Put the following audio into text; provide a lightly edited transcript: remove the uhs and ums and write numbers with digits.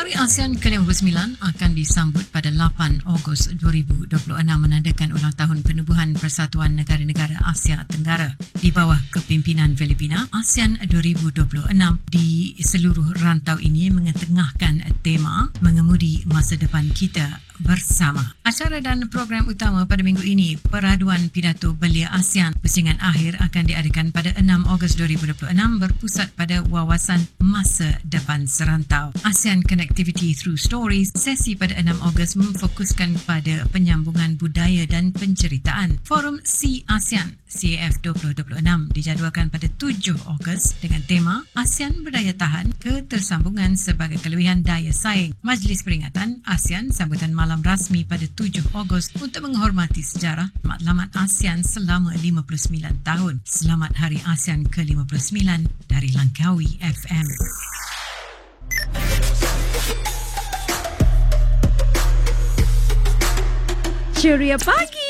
Hari ASEAN ke-59 akan disambut pada 8 Ogos 2026 menandakan ulang tahun penubuhan Persatuan Negara-Negara Asia Tenggara. Di bawah kepimpinan Filipina, ASEAN 2026 di seluruh rantau ini mengetengahkan tema mengemudi masa depan kita bersama. Acara dan program utama pada minggu ini, peraduan pidato belia ASEAN pusingan akhir akan diadakan pada 6 Ogos 2026 berpusat pada wawasan masa depan serantau. ASEAN Connectivity Through Stories, sesi pada 6 Ogos memfokuskan pada penyambungan budaya dan penceritaan. Forum C-ASEAN CAF 2026 dijadualkan pada 7 Ogos dengan tema ASEAN Berdaya Tahan, Ketersambungan sebagai Kelebihan Daya Saing. Majlis Peringatan ASEAN sambutan malam rasmi pada 7 Ogos untuk menghormati sejarah matlamat ASEAN selama 59 tahun. Selamat Hari ASEAN ke-59 dari Langkawi FM. Ceria pagi.